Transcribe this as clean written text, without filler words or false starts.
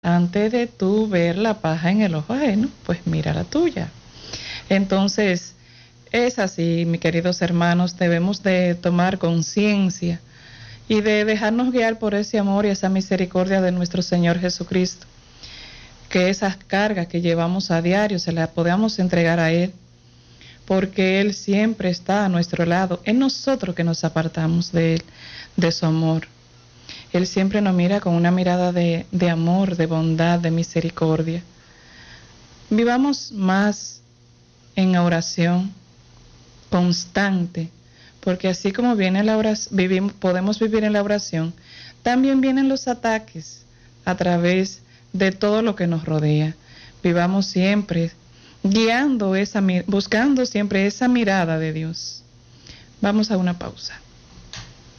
Antes de tú ver la paja en el ojo ajeno, pues mira la tuya. Entonces, es así, mis queridos hermanos, debemos de tomar conciencia y de dejarnos guiar por ese amor y esa misericordia de nuestro Señor Jesucristo, que esas cargas que llevamos a diario se las podamos entregar a Él, porque Él siempre está a nuestro lado, es nosotros que nos apartamos de Él, de su amor. Él siempre nos mira con una mirada de amor, de bondad, de misericordia. Vivamos más en oración constante, porque así como viene la oración, podemos vivir en la oración, también vienen los ataques a través de todo lo que nos rodea. Vivamos siempre buscando siempre esa mirada de Dios. Vamos a una pausa.